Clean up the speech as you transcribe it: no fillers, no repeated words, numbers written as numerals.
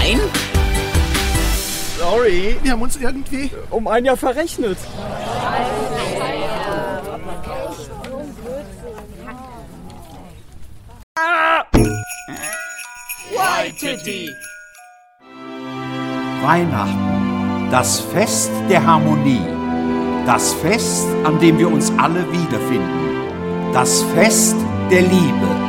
Nein? Sorry, wir haben uns irgendwie um ein Jahr verrechnet. Weihnachten, das Fest der Harmonie, das Fest, an dem wir uns alle wiederfinden, das Fest der Liebe.